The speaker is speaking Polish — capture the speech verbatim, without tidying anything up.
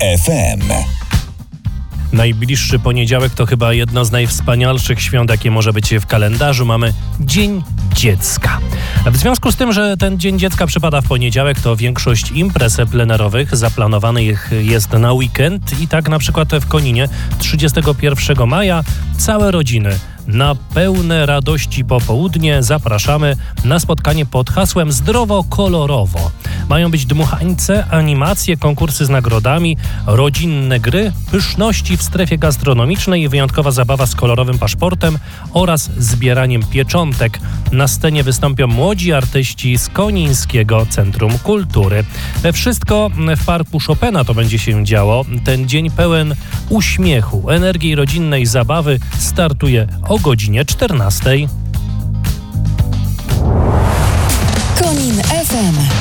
F M. Najbliższy poniedziałek to chyba jedno z najwspanialszych świąt, jakie może być w kalendarzu. Mamy Dzień Dziecka. W związku z tym, że ten Dzień Dziecka przypada w poniedziałek, to większość imprez plenerowych zaplanowanych jest na weekend i tak na przykład w Koninie trzydziestego pierwszego maja całe rodziny na pełne radości popołudnie zapraszamy na spotkanie pod hasłem Zdrowo Kolorowo. Mają być dmuchańce, animacje, konkursy z nagrodami, rodzinne gry, pyszności w strefie gastronomicznej, wyjątkowa zabawa z kolorowym paszportem oraz zbieraniem pieczątek. Na scenie wystąpią młodzi artyści z Konińskiego Centrum Kultury. Wszystko w Parku Chopina to będzie się działo. Ten dzień pełen uśmiechu, energii rodzinnej zabawy startuje o godzinie czternastej. Konin F M.